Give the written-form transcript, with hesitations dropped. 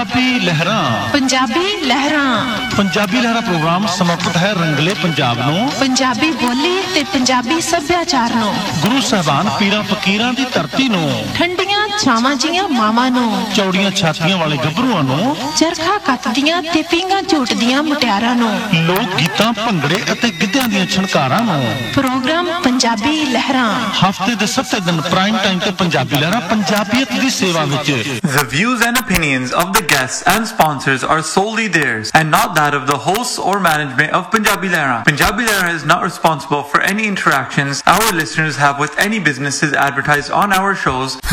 ਪੰਜਾਬੀ ਲਹਿਰਾਂ ਪ੍ਰੋਗਰਾਮ ਸਮਰਪਿਤ ਹੈ ਰੰਗਲੇ ਪੰਜਾਬ ਨੂੰ, ਪੰਜਾਬੀ ਬੋਲੀ ਤੇ ਪੰਜਾਬੀ ਸੱਭਿਆਚਾਰ ਨੂੰ, ਗੁਰੂ ਸਾਹਿਬਾਨ ਪੀਰਾਂ ਫਕੀਰਾਂ ਦੀ ਧਰਤੀ ਨੂੰ, ਠੰਡੀਆਂ ਛਾਵਾਂ ਜੀਆਂ ਮਾਵਾਂ ਨੂੰ, ਚੌੜੀਆਂ ਛਾਤੀਆਂ ਵਾਲੇ ਗੱਭਰੂਆਂ ਨੂੰ, ਚਰਖਾ ਕੱਤਦੀਆਂ ਤੇ ਪੀਂਘਾਂ ਝੂਟਦੀਆਂ ਮੁਟਿਆਰਾਂ ਨੂੰ, ਲੋਕ ਗੀਤਾਂ ਭੰਗੜੇ ਅਤੇ ਗਿੱਧਿਆਂ ਦੀਆਂ ਛਣਕਾਰਾਂ ਨੂੰ। ਪ੍ਰੋਗਰਾਮ ਪੰਜਾਬੀ ਲਹਿਰਾਂ ਹਫ਼ਤੇ ਦੇ 7 ਦਿਨ ਪ੍ਰਾਈਮ ਟਾਈਮ ਤੇ ਪੰਜਾਬੀ ਲਹਿਰਾਂ ਪੰਜਾਬੀਅਤ ਦੀ ਸੇਵਾ ਵਿੱਚ। The views and opinions of the guests and sponsors are solely theirs and not that of the hosts or management of Punjabi Lehra. Punjabi Lehra is not responsible for any interactions our listeners have with any businesses advertised on our shows.